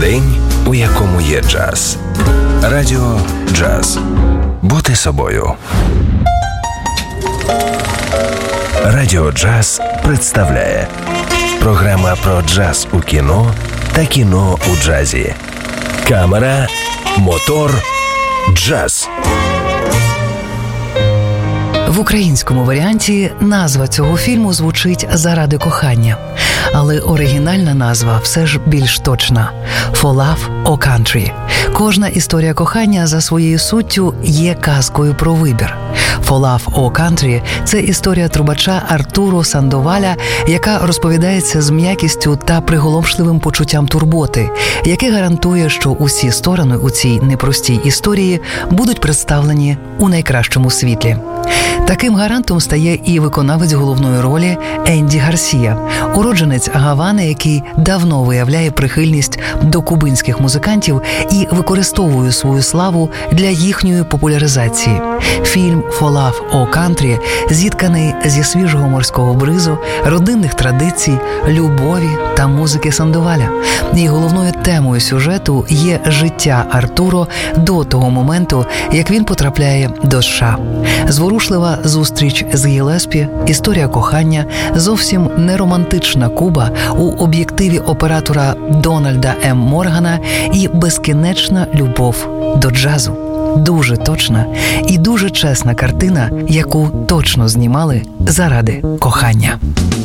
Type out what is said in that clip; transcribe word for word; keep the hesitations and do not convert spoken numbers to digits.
День, у якому є джаз. Радіо Джаз. Бути собою. Радіо Джаз представляє програма про джаз у кіно та кіно у джазі. Камера, мотор, джаз. В українському варіанті назва цього фільму звучить «Заради кохання», але оригінальна назва все ж більш точна – «For Love or Country». Кожна історія кохання за своєю суттю є казкою про вибір. «For Love or Country» – це історія трубача Артуро Сандоваля, яка розповідається з м'якістю та приголомшливим почуттям турботи, яке гарантує, що усі сторони у цій непростій історії будуть представлені у найкращому світлі. Таким гарантом стає і виконавець головної ролі Енді Гарсія, уродженець Гавани, який давно виявляє прихильність до кубинських музикантів і використовує свою славу для їхньої популяризації. Фільм «For Love or Country» зітканий зі свіжого морського бризу, родинних традицій, любові та музики Сандоваля. І головною темою сюжету є життя Артуро до того моменту, як він потрапляє до США. Зворушлива зустріч з Гілеспі, історія кохання, зовсім не романтична Куба у об'єктиві оператора Дональда М. Моргана і безкінечна любов до джазу. Дуже точна і дуже чесна картина, яку точно знімали заради кохання.